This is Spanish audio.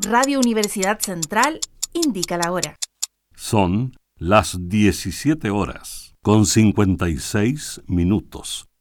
Radio Universidad Central indica la hora. Son las 17 horas, con 56 minutos.